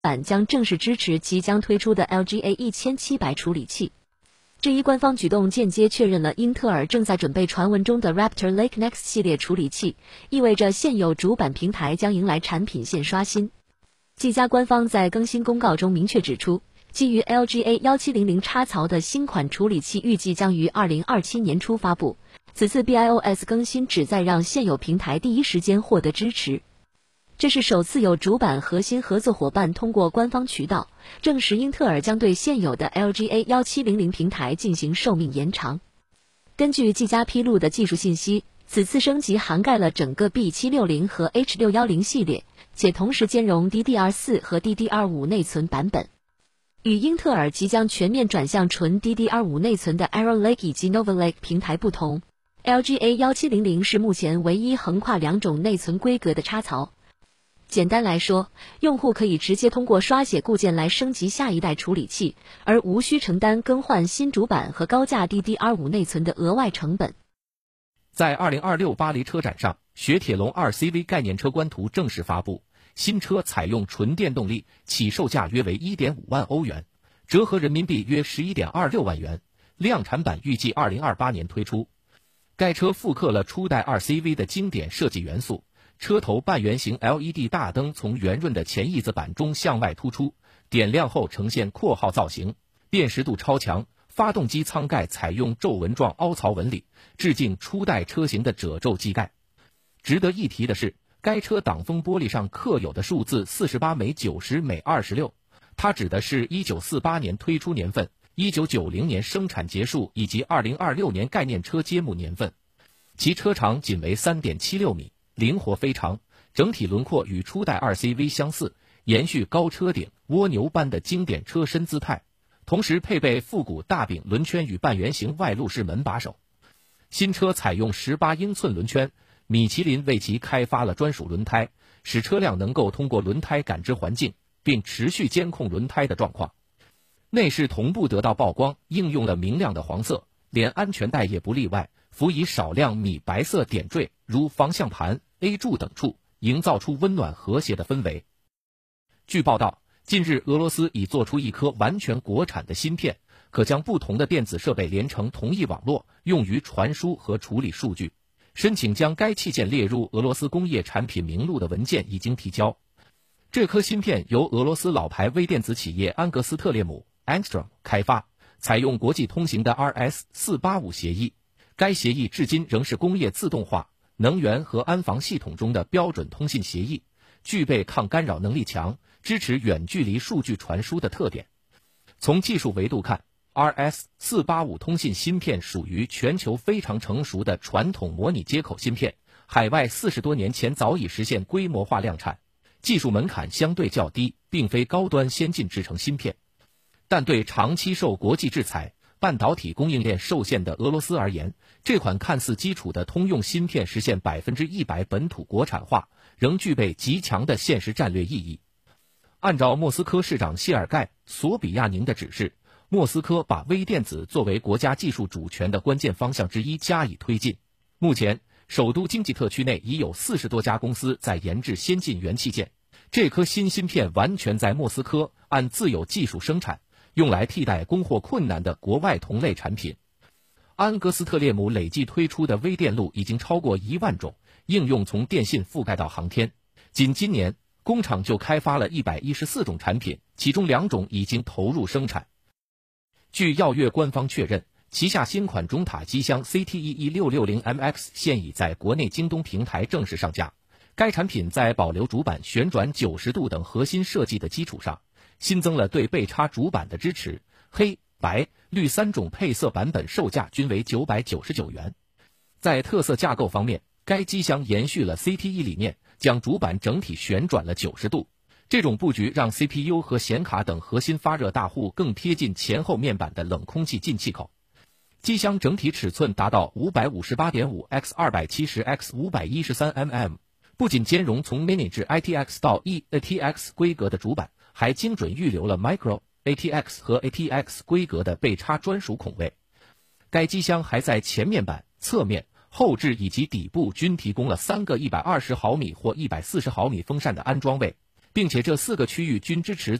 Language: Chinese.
版将正式支持即将推出的 LGA 1700处理器。这一官方举动间接确认了英特尔正在准备传闻中的 Raptor Lake Next 系列处理器，意味着现有主板平台将迎来产品线刷新。技嘉官方在更新公告中明确指出，基于 LGA 1700插槽的新款处理器预计将于2027年初发布。此次 BIOS 更新旨在让现有平台第一时间获得支持。这是首次有主板核心合作伙伴通过官方渠道证实英特尔将对现有的 LGA 1700平台进行寿命延长。根据技嘉披露的技术信息，此次升级涵盖了整个 B760和 H610系列，且同时兼容 DDR4 和 DDR5 内存版本。与英特尔即将全面转向纯 DDR5 内存的 Arrow Lake 以及 Nova Lake 平台不同， LGA 1700是目前唯一横跨两种内存规格的插槽。简单来说，用户可以直接通过刷写固件来升级下一代处理器，而无需承担更换新主板和高价 DDR5 内存的额外成本。 在2026巴黎车展上，雪铁龙 2CV 概念车官图正式发布，新车采用纯电动力，起售价约为 1.5 万欧元，折合人民币约 11.26 万元，量产版预计2028年推出。该车复刻了初代 2CV 的经典设计元素，车头半圆形 LED 大灯从圆润的前翼子板中向外突出，点亮后呈现括号造型，辨识度超强。发动机舱盖采用皱纹状凹槽纹理，致敬初代车型的褶皱机盖。值得一提的是，该车挡风玻璃上刻有的数字48每90每26，它指的是1948年推出年份、1990年生产结束以及2026年概念车揭幕年份。其车长仅为 3.76 米，灵活非常，整体轮廓与初代 2CV 相似，延续高车顶、蜗牛般的经典车身姿态。同时配备复古大柄轮圈与半圆形外露式门把手。新车采用18英寸轮圈，米其林为其开发了专属轮胎，使车辆能够通过轮胎感知环境，并持续监控轮胎的状况。内饰同步得到曝光，应用了明亮的黄色，连安全带也不例外，辅以少量米白色点缀，如方向盘、A 柱等处，营造出温暖和谐的氛围。据报道，近日俄罗斯已做出一颗完全国产的芯片，可将不同的电子设备连成同一网络，用于传输和处理数据。申请将该器件列入俄罗斯工业产品名录的文件已经提交。这颗芯片由俄罗斯老牌微电子企业安格斯特列姆 Angstrom 开发，采用国际通行的 RS-485 协议。该协议至今仍是工业自动化、能源和安防系统中的标准通信协议，具备抗干扰能力强、支持远距离数据传输的特点。从技术维度看， RS-485 通信芯片属于全球非常成熟的传统模拟接口芯片，海外40多年前早已实现规模化量产，技术门槛相对较低，并非高端先进制程芯片。但对长期受国际制裁、半导体供应链受限的俄罗斯而言，这款看似基础的通用芯片实现100%本土国产化，仍具备极强的现实战略意义。按照莫斯科市长谢尔盖·索比亚宁的指示，莫斯科把微电子作为国家技术主权的关键方向之一加以推进。目前，首都经济特区内已有40多家公司在研制先进元器件。这颗新芯片完全在莫斯科按自有技术生产，用来替代供货困难的国外同类产品。安格斯特列姆累计推出的微电路已经超过1万种，应用从电信覆盖到航天。仅今年，工厂就开发了114种产品，其中2种已经投入生产。据耀越官方确认，旗下新款中塔机箱 CTE1660MX 现已在国内京东平台正式上架。该产品在保留主板旋转90度等核心设计的基础上，新增了对背插主板的支持，黑、白、绿3种配色版本售价均为999元。在特色架构方面，该机箱延续了 CTE 理念，将主板整体旋转了90度。这种布局让 CPU 和显卡等核心发热大户更贴近前后面板的冷空气进气口。机箱整体尺寸达到 558.5x270x513mm， 不仅兼容从 Mini 至 ITX 到 eATX 规格的主板，还精准预留了 Micro、ATX 和 ATX 规格的背插专属孔位。该机箱还在前面板、侧面、后置以及底部均提供了3个120毫米或140毫米风扇的安装位。 并且这4个区域均支持